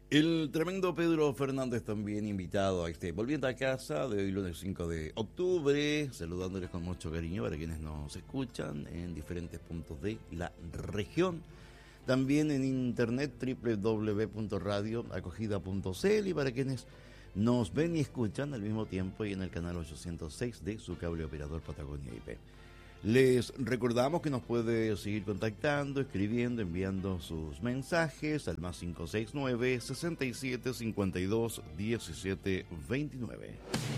El tremendo Pedro Fernández también invitado a este Volviendo a Casa de hoy lunes 5 de octubre, saludándoles con mucho cariño para quienes nos escuchan en diferentes puntos de la región. También en internet www.radioacogida.cl y para quienes nos ven y escuchan al mismo tiempo y en el canal 806 de su cable operador Patagonia IP. Les recordamos que nos puede seguir contactando, escribiendo, enviando sus mensajes al más 569 67 52 17 29.